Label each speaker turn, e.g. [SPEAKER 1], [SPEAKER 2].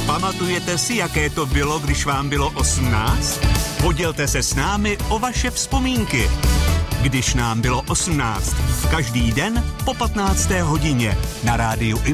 [SPEAKER 1] Pamatujete si, jaké to bylo, když vám bylo 18? Podělte se s námi o vaše vzpomínky. Když nám bylo 18. Každý den po 15. hodině na rádiu